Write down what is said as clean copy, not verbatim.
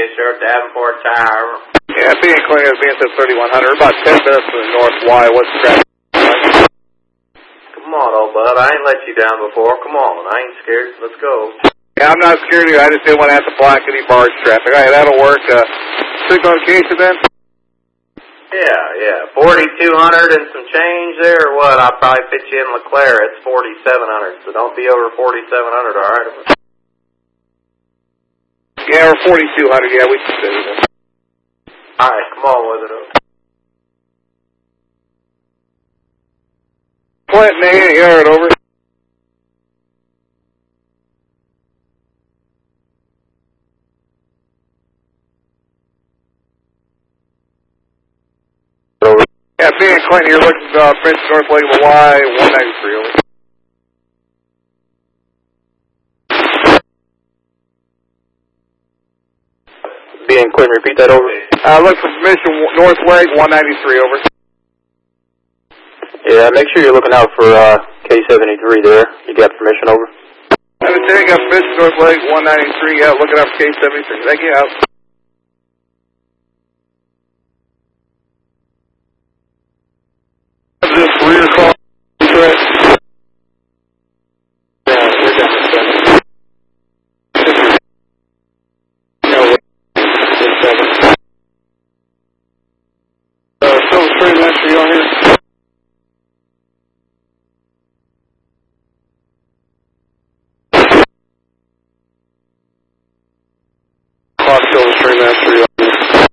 Fisher, Davenport Tower. Yeah, being clear, being said 3100, about 10 minutes to the north. Why? What's the traffic? Come on, old bud. I ain't let you down before. Come on. I ain't scared. Let's go. Yeah, I'm not scared of you. I just didn't want to have to block any barge traffic. All right, that'll work. Signal location then? Yeah. 4,200 and some change there or what? I'll probably fit you in LeClaire. It's 4,700, so don't be over 4,700, all right? Yeah, we're 4,200. Yeah, we can do that. All right, come on with it. Clinton, 8 yard, over. Yeah, being Clinton, you're looking Prince North Lake of Y, 193, over. Being Clinton, repeat that over. Look for permission, North Lake, 193, over. Yeah, make sure you're looking out for K73 there. You got permission, over? Lieutenant, got permission, North Lake, 193, yeah, looking out for K73. Thank you, out. This rear call, correct? Yeah, we're down to 7. No, we're 7. Silver Spring, Master, you on here?